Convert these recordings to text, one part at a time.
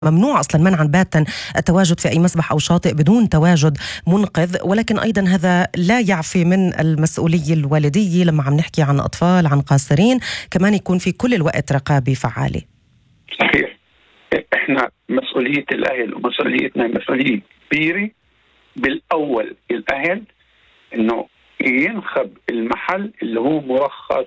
ممنوع أصلا منعا باتا التواجد في أي مسبح أو شاطئ بدون تواجد منقذ، ولكن أيضا هذا لا يعفي من المسؤولية الوالدية لما عم نحكي عن أطفال عن قاصرين، كمان يكون في كل الوقت رقابة فعالة. صحيح، احنا مسؤولية الأهل ومسؤوليتنا مسؤولية كبيرة. بالأول الأهل إنه ينخب المحل اللي هو مرخص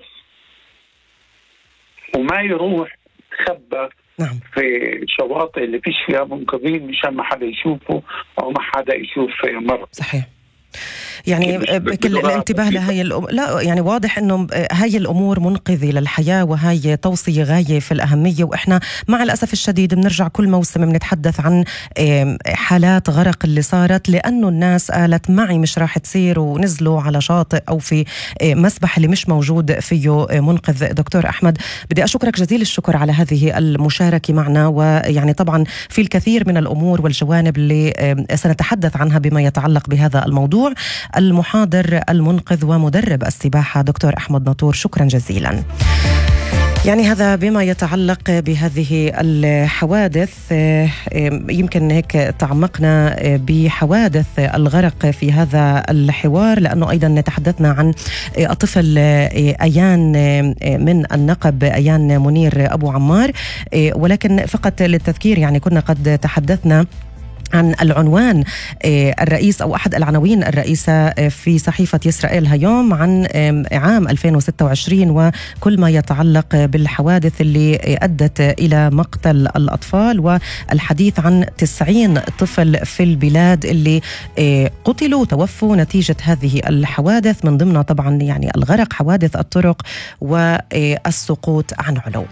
وما يروح تخبى نعم. في شواطئ اللي فيش فيها منقذين مشان ما حدا يشوفه أو ما حدا يشوف مرة. صحيح، يعني بكل الانتباه لهي لا يعني واضح انه هاي الامور منقذه للحياه، وهي توصيه غايه في الاهميه. واحنا مع الاسف الشديد بنرجع كل موسم بنتحدث عن حالات غرق اللي صارت لانه الناس قالت معي مش راح تصير ونزلوا على شاطئ او في مسبح اللي مش موجود فيه منقذ. دكتور احمد، بدي اشكرك جزيل الشكر على هذه المشاركه معنا، ويعني طبعا في الكثير من الامور والجوانب اللي سنتحدث عنها بما يتعلق بهذا الموضوع. المحاضر المنقذ ومدرب السباحة دكتور أحمد ناطور، شكرا جزيلا. يعني هذا بما يتعلق بهذه الحوادث. يمكن هيك تعمقنا بحوادث الغرق في هذا الحوار، لأنه أيضا تحدثنا عن الطفل أيان من النقب، أيان منير أبو عمار. ولكن فقط للتذكير يعني كنا قد تحدثنا عن العنوان الرئيس أو أحد العناوين الرئيسة في صحيفة إسرائيل هيوم عن عام 2026 وكل ما يتعلق بالحوادث اللي أدت إلى مقتل الأطفال، والحديث عن 90 طفل في البلاد اللي قتلوا توفوا نتيجة هذه الحوادث، من ضمنها طبعا يعني الغرق، حوادث الطرق والسقوط عن علو.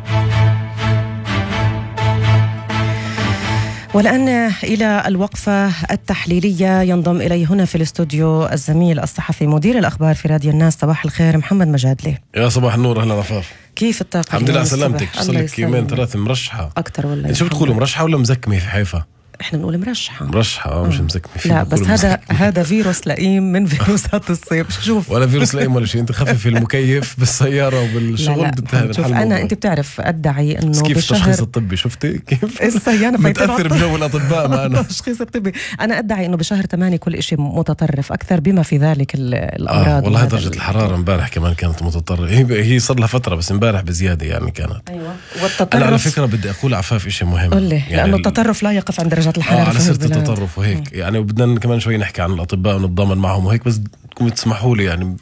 والآن إلى الوقفة التحليلية. ينضم إلي هنا في الاستوديو الزميل الصحفي مدير الأخبار في راديو الناس، صباح الخير محمد مجادلي. يا صباح النور، أهلا رفاف. كيف الطاقة؟ الحمد لله على سلامتك. صار لك يومين ثلاثة مرشحة أكتر والله. شو بتقولوا، مرشحة ولا مزكمة في حيفا؟ احنا نقول مرشحة. مش مزكمة. لا بس هذا فيروس لئيم من فيروسات الصيف. شوف، ولا فيروس لئيم ولا شيء، انت خفف المكيف بالسيارة وبالشغل. انا انت بتعرف ادعي انه كيف التشخيص الطبي، شفتي كيف الصيانة متأثر بجو الأطباء معنا. التشخيص الطبي انا ادعي انه بشهر 8 كل شيء متطرف اكثر بما في ذلك الامراض. والله درجة الحرارة امبارح كمان كانت متطرفة. هي صار لها فترة بس امبارح بزيادة يعني كانت. ايوه، والتطرف انا على فكرة بدي اقول عفاف شيء مهم يعني لانه التطرف لا يقف عند درجات الحرارة على سيرة التطرف وهيك يعني، وبدنا كمان شوي نحكي عن الأطباء ونتضامن معهم وهيك، بس بدكم تسمحوا لي يعني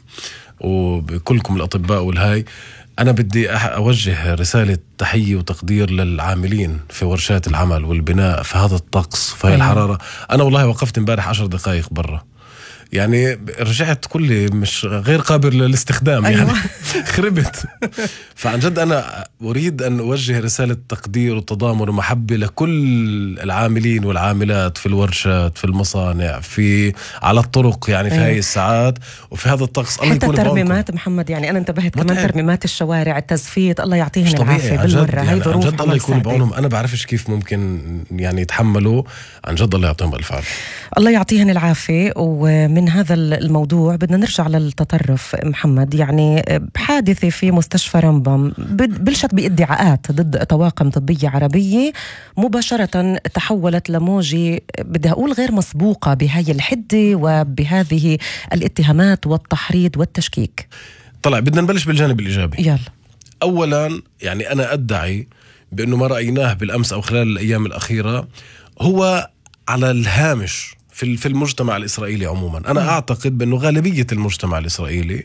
وبكلكم الأطباء والهاي، أنا بدي أوجه رسالة تحية وتقدير للعاملين في ورشات العمل والبناء في هذا الطقس في هاي الحرارة. أنا والله وقفت امبارح 10 دقائق برا، يعني رجعت كلي مش غير قابل للاستخدام. أيوة. يعني خربت. فعن جد أنا أريد أن أوجه رسالة تقدير وتضامن ومحبة لكل العاملين والعاملات في الورشات في المصانع على الطرق يعني في هاي الساعات وفي هذا الطقس. الله حتى يكون ترميمات محمد، يعني أنا انتبهت كمان ترميمات الشوارع، التزفيت، الله يعطيهن العافية بالمرة. يعني هاي ظروف عن جد الله يكون بعونهم. أنا بعرفش كيف ممكن يعني يتحملوا، عن جد الله يعطيهم ألف عافية. الله يعطيهن العافية. ومن هذا الموضوع بدنا نرجع للتطرف محمد. يعني حادثة في مستشفى رمبم بلشت بادعاءات ضد طواقم طبية عربية، مباشرة تحولت لموجة بدي أقول غير مسبوقة بهاي الحدة وبهذه الاتهامات والتحريض والتشكيك. طلع بدنا نبلش بالجانب الإيجابي. يلا. أولا يعني أنا أدعي بأنه ما رأيناه بالأمس أو خلال الأيام الأخيرة هو على الهامش في المجتمع الإسرائيلي عموما. أنا أعتقد بأنه غالبية المجتمع الإسرائيلي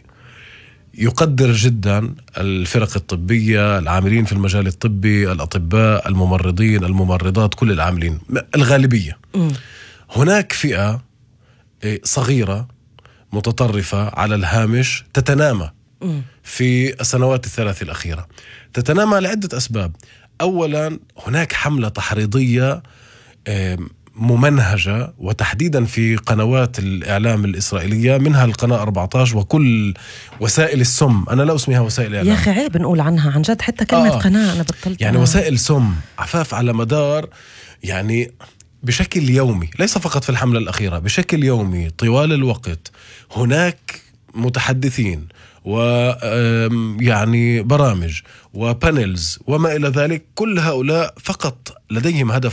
يقدر جدا الفرق الطبية، العاملين في المجال الطبي، الأطباء، الممرضين، الممرضات، كل العاملين، الغالبية. هناك فئة صغيرة متطرفة على الهامش تتنامى في السنوات الثلاث الأخيرة. تتنامى لعدة أسباب. أولا هناك حملة تحريضية ممنهجة، وتحديدا في قنوات الإعلام الإسرائيلية، منها القناة 14 وكل وسائل السم. أنا لا أسميها وسائل إعلام يا أخي عيب نقول عنها عن جد، حتى كلمة قناة أنا بطلت يعني وسائل سم عفاف على مدار يعني بشكل يومي، ليس فقط في الحملة الأخيرة، بشكل يومي طوال الوقت هناك متحدثين ويعني برامج وبانلز وما إلى ذلك، كل هؤلاء فقط لديهم هدف